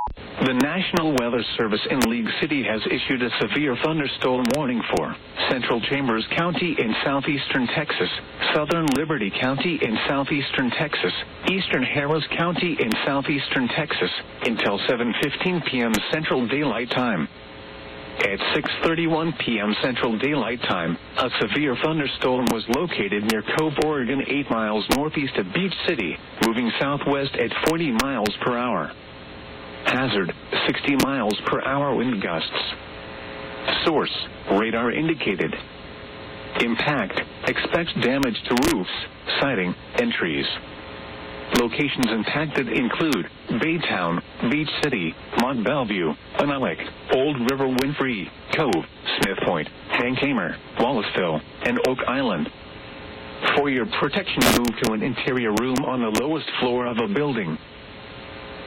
The National Weather Service in League City has issued a severe thunderstorm warning for Central Chambers County in southeastern Texas, southern Liberty County in southeastern Texas, eastern Harris County in southeastern Texas, until 7:15 p.m. Central Daylight Time. At 6:31 p.m. Central Daylight Time, a severe thunderstorm was located near Cove, Oregon, 8 miles northeast of Beach City, moving southwest at 40 miles per hour. Hazard, 60 miles per hour wind gusts. Source, radar indicated. Impact, expects damage to roofs, siding, and trees. Locations impacted include Baytown, Beach City, Mont Belvieu, Anahuac, Old River Winfrey, Cove, Smith Point, Hankamer, Wallaceville, and Oak Island. For your protection, move to an interior room on the lowest floor of a building.